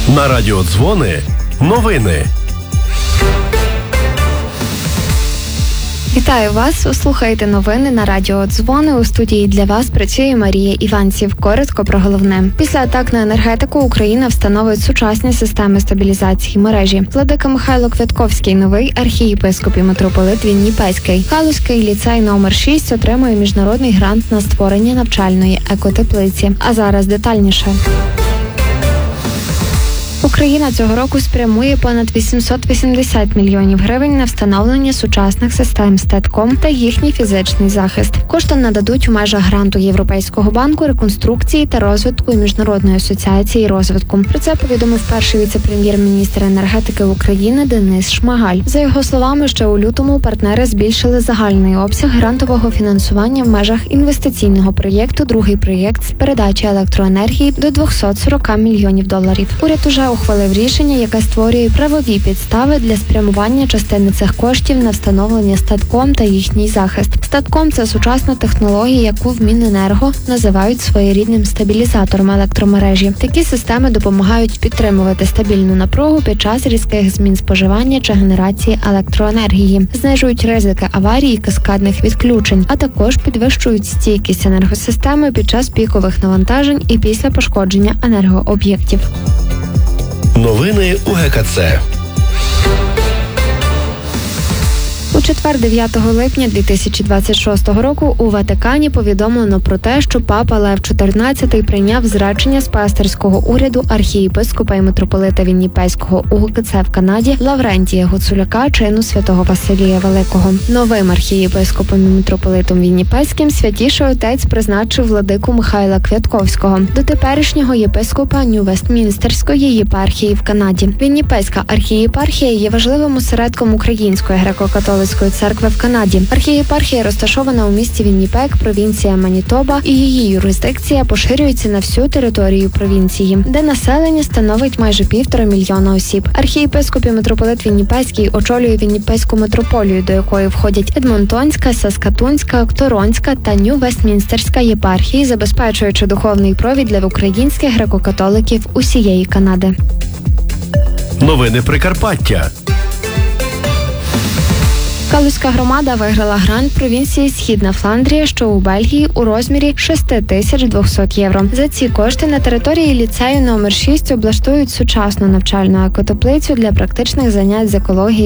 На радіо Дзвони новини. Вітаю вас! Слухаєте новини на радіо Дзвони. У студії для вас працює Марія Іванців. Коротко про головне. Після атак на енергетику Україна встановить сучасні системи стабілізації мережі. Владика Михайло Квятковський, новий архієпископ і митрополит Вінніпеський. Калузький ліцей номер 6 отримує міжнародний грант на створення навчальної екотеплиці. А зараз детальніше. Україна цього року спрямує понад 880 мільйонів гривень на встановлення сучасних систем статком та їхній фізичний захист. Кошти нададуть у межах гранту Європейського банку реконструкції та розвитку і Міжнародної асоціації розвитку. Про це повідомив перший віце-прем'єр-міністр енергетики України Денис Шмигаль. За його словами, ще у лютому партнери збільшили загальний обсяг грантового фінансування в межах інвестиційного проєкту «Другий проєкт з передачі електроенергії» до 240 мільйонів доларів. Уряд уже ухвалив рішення, яке створює правові підстави для спрямування частини цих коштів на встановлення статком та їхній захист. Статком – це сучасна технологія, яку в Міненерго називають своєрідним стабілізатором електромережі. Такі системи допомагають підтримувати стабільну напругу під час різких змін споживання чи генерації електроенергії, знижують ризики аварій і каскадних відключень, а також підвищують стійкість енергосистеми під час пікових навантажень і після пошкодження енергооб'єктів. Новини УГКЦ. У четвер, 9 липня 2026 року, у Ватикані повідомлено про те, що папа Лев XIV прийняв зречення з пастирського уряду архієпископа і митрополита Вінніпеського УГКЦ в Канаді Лаврентія Гуцуляка чину святого Василія Великого. Новим архієпископом і митрополитом Вінніпеським Святіший Отець призначив владику Михайла Квятковського, дотеперішнього єпископа Нью-Вестмінстерської єпархії в Канаді. Вінніпеська архієпархія є важливим осередком Української греко-католицької церкви в Канаді. Архієпархія розташована у місті Вінніпек, провінція Манітоба, і її юрисдикція поширюється на всю територію провінції, де населення становить майже 1,5 мільйона осіб. Архієпископ і митрополит Вінніпеський очолює Вінніпеську митрополію, до якої входять Едмонтонська, Саскатунська, Торонська та Нью-Вестмінстерська єпархії, забезпечуючи духовний провід для українських греко-католиків усієї Канади. Новини Прикарпаття. Калузька громада виграла грант провінції Східна Фландрія, що у Бельгії, у розмірі 6200 євро. За ці кошти на території ліцею номер 6 облаштують сучасну навчальну екотеплицю для практичних занять з екології